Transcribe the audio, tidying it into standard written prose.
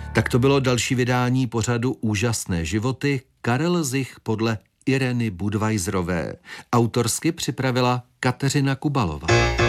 Tak to bylo další vydání pořadu Úžasné životy Karel Zich podle Ireny Budweisserové. Autorsky připravila Kateřina Kubalová.